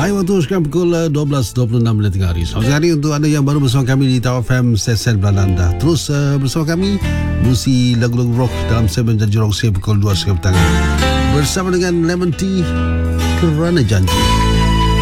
Baik, waktu sekarang pukul 12.26 tengah hari. Selamat hari untuk anda yang baru bersama kami di Tower FM Stesen Belanda. Terus bersama kami musi lagu-lagu rock dalam segmen Janji Rock pukul 2 petang bersama dengan Lemon Tea Kerana Janji.